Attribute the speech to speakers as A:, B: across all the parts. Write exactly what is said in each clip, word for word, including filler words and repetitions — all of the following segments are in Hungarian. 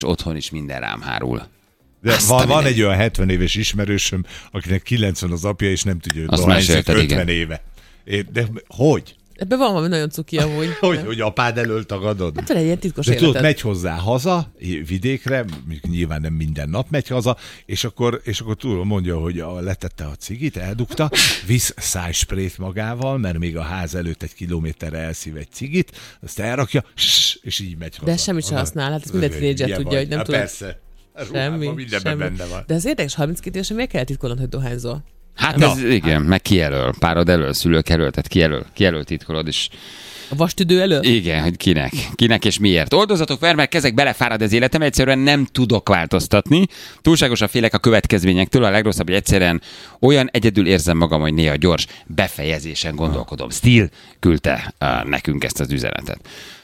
A: otthon is minden rám hárul.
B: De van, van egy olyan hetven éves ismerősöm, akinek kilencven az apja, és nem tudja, hogy dohányzik ötven éve. De hogy?
C: Ebben van valami nagyon cuki amúgy.
B: hogy, hogy apád elől tagadod?
C: Hát egy ilyen titkos
B: de
C: életed.
B: tudod, megy hozzá haza, vidékre, nyilván nem minden nap megy haza, és akkor, és akkor túl mondja, hogy a, letette a cigit, eldugta, visz szájsprét magával, mert még a ház előtt egy kilométerre elszív egy cigit, azt elrakja, és így megy haza.
C: De semmit sem használ, hát ez minden tínédzser tudja, hogy nem
B: hát
C: tud.
B: Persze.
C: Semmi,
B: mindenben benne van.
C: De az érdekes, harminckét évesen miért kell titkolnod, hogy dohányzol?
A: Hát Na, ez igen, hát. Meg kijelöl, párod elől, szülők elől, tehát kijelöl, kijelöl titkolod is.
C: A vastüdő elől?
A: Igen, hogy kinek, kinek és miért. Oldozatok fel, mert kezek belefárad az életem, egyszerűen nem tudok változtatni. Túlságosan félek a következményektől, a legrosszabb, hogy egyszerűen olyan egyedül érzem magam, hogy néha gyors befejezésen gondolkodom. Steel küldte uh, nekünk ezt az üzenetet.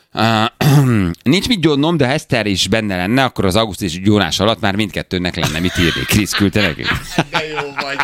A: Uh, nincs mit gyónnom, de ha Eszter is benne lenne, akkor az augusztusi gyónás alatt már mindkettőnek lenne mit írni. Krisz küldte nekünk.
B: De jó vagy.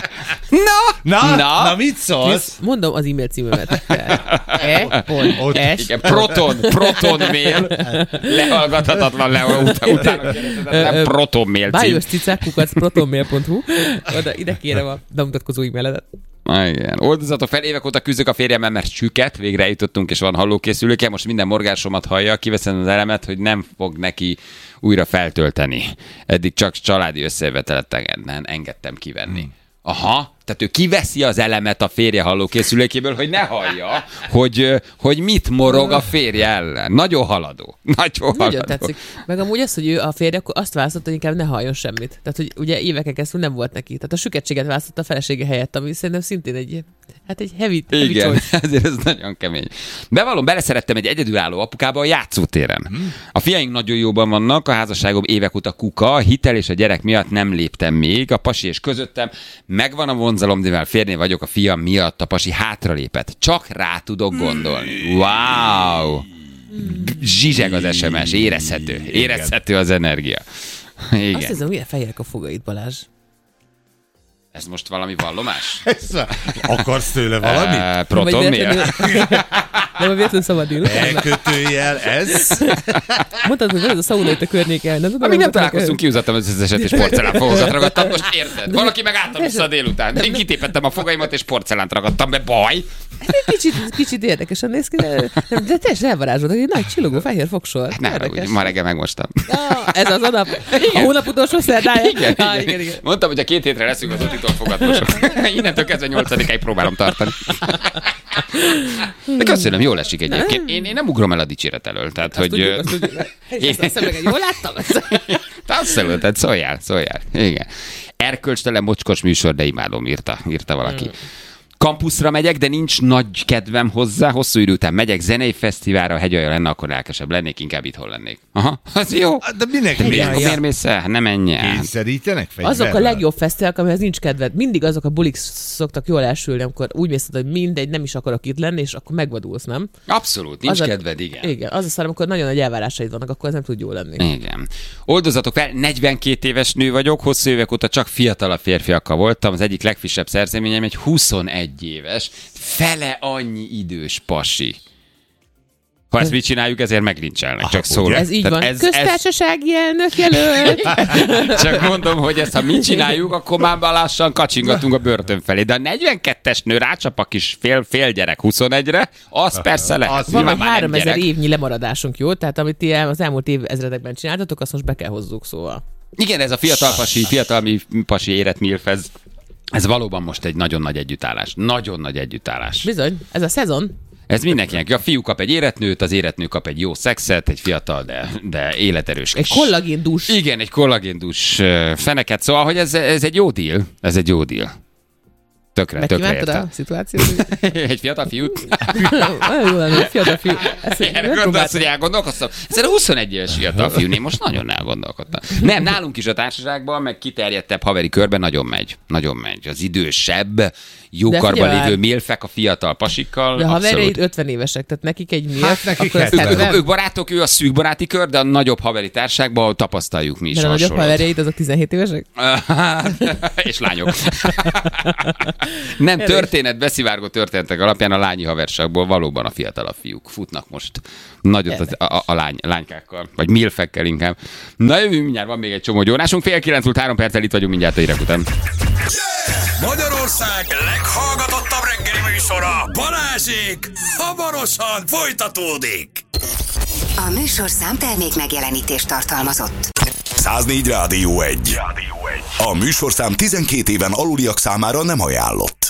A: Na,
B: na,
A: na,
B: na mit szólsz?
C: Krisz, mondom az e-mail címemet. E, pont, S.
A: Igen, proton, proton mail. Lehallgathatatlan, le, ut- utána kérdezhetetlen proton mail cím.
C: bájos cicák kukac protonmail pont hu. Oda, ide kérem a bemutatkozó e-mailedet.
A: Igen. Oldozatok fel, évek óta küzdök a férjemmel, mert süket, végre eljutottunk, és van hallókészüléke, most minden morgásomat hallja, kiveszem az elemet, hogy nem fog neki újra feltölteni. Eddig csak családi összejöveteleten engedtem kivenni. Hmm. Aha, tehát ő kiveszi az elemet a férje hallókészülékéből, hogy ne hallja, hogy, hogy mit morog a férje ellen. Nagyon haladó. Nagyon haladó.
C: Nagyon tetszik. Meg amúgy az, hogy ő a férje akkor azt választotta, hogy inkább ne halljon semmit. Tehát, hogy ugye éveken keresztül nem volt neki. Tehát a süketséget választotta a felesége helyett, ami szerintem szintén egy, hát egy heavy, heavy
A: Igen,
C: choice.
A: ezért ez nagyon kemény. Bevallom, beleszerettem egy egyedülálló apukába a játszótéren. Hmm. A fiaink nagyon jóban vannak, a házasságom évek óta kuka, a hitel és a gyerek miatt nem léptem még, a pasi és közöttem megvan a vonzalom, de mivel férnél vagyok a fiam miatt, a pasi hátralépett. Csak rá tudok gondolni. Wow! Zsizseg az es em es, érezhető. Érezhető az energia. Igen.
C: Azt hiszem, milyen fehérek a fogait, Balázs.
A: Ez most valami vallomás?
B: Akarsz tőle valamit?
A: Uh, protonmail?
C: Nem a véletlenül szabad írni.
B: Elkötőjel ez?
C: Mondtad, hogy van ez a szauna itt a környéken. Nem tudom,
A: amíg nem találkoztunk, kiúzattam az összeset, és porcelánfogakat ragadtam. Most érted? Valaki meg álltam vissza a délután. Én kitépettem a fogaimat, és porcelánt ragadtam be. Baj!
C: Kicsit, kicsit érdekesen néz ki, de, de teljesen elvarázsoltak, egy nagy csillogó fehér fogsor.
A: Hát nem, úgy, ma reggel megmostam.
C: Ja, ez az a nap. A hónap utolsó szerdája.
A: Igen,
C: ah,
A: igen.
C: igen, igen.
A: Mondtam, hogy a két hétre leszünk az titolfogatósok. Innentől kezdve nyolcadikáig próbálom tartani. De köszönöm, jól esik egyébként. Én, én nem ugrom el a dicséret elől. Tehát,
C: azt
A: hogy...
C: Tudjuk, azt tudjuk. Én... Azt szemlegen jól láttam?
A: Abszolút, tehát szóljál, szóljál. Igen. Erkölcstelen mocskos műsor, de imádom, írta, írta valaki. Hmm. Kampuszra megyek, de nincs nagy kedvem hozzá. Hosszú idő után megyek zenei fesztiválra, a Hegyalja lenne, akkor lelkesebb lennék, inkább itthon lennék. Aha, az jó.
B: De minek
A: miért? Miért mész el? Nem menj el.
B: Kényszerítenek fegyverrel?
C: Azok a legjobb fesztiválok, amihez nincs kedved. Mindig azok a bulik szoktak jól elsülni, amikor úgy mész, hogy mindegy, nem is akarok itt lenni, és akkor megvadulsz, nem?
A: Abszolút, nincs
C: az
A: kedved,
C: a,
A: igen.
C: Igen, az a szar, amikor nagyon nagy elvárásaid vannak, akkor ez nem tud jó lenni.
A: Igen. Oldozatok fel, negyvenkét éves nő vagyok, hosszú évek óta csak fiatalabb férfiakkal voltam, az egyik legfrissebb szerzeményem egy huszonegy éves, fele annyi idős pasi. Ha ezt mit csináljuk, ezért meglincselnek, csak szól.
C: Ez így van. Ez, Köztársasági ez... elnök jelölt.
A: Csak mondom, hogy ezt ha mit csináljuk, akkor már lassan kacsingatunk a börtön felé. De a negyvenkettes nő rácsap a kis fél, fél gyerek huszonegyre, az persze lehet.
C: Van már háromezer évnyi lemaradásunk, jó? Tehát amit ti az elmúlt évezredekben csináltatok, azt most be kell hozzuk, szóval.
A: Igen, ez a fiatal pasi, fiatal pasi érett milfez. Ez valóban most egy nagyon nagy együttállás. Nagyon nagy együttállás.
C: Bizony, ez a szezon.
A: Ez mindenkinek. A fiú kap egy éretnőt, az éretnő kap egy jó szexet, egy fiatal, de, de életerős.
C: Egy kollagéndús.
A: Igen, egy kollagéndús feneket. Szóval, hogy ez, ez egy jó deal. Ez egy jó deal. Tökre, tökre érte.
C: a szituációt?
A: Egy fiatal fiút?
C: Nagyon jó lenne, egy fiatal fiú.
A: Erre gondolsz, hogy elgondolkoztam? Ez a huszonegy éves fiatal fiú, én most nagyon elgondolkodtam. Nem, nálunk is a társaságban, meg kiterjedtebb haveri körben nagyon megy. Nagyon megy. Az idősebb, jókarban lévő milfek a fiatal pasikkal.
C: De haverjaid ötven évesek, tehát nekik egy milf, hát nekik akkor
A: ők, ők barátok, ő a szűk baráti kör, de a nagyobb haveri társágban tapasztaljuk mi is.
C: De a nagyobb haverjaid azok tizenhét évesek?
A: És lányok. Nem történet, beszivárgó történetek alapján a lányi haverságból valóban a fiatalabb fiúk futnak most nagyot az, a, a, a lány, lánykákkal, vagy milfekkel inkább. Na jövünk mindjárt, van még egy csomó gyónásunk, fél kilenc múlt három perccel itt vagyunk mindjárt a hírek után.
D: Yeah! Magyarország leghallgatottabb reggeli műsora, Balázsék, hamarosan folytatódik.
E: A műsorszám termék megjelenítést tartalmazott.
D: száznégy Rádió egy. A műsorszám tizenkét éven aluliak számára nem ajánlott.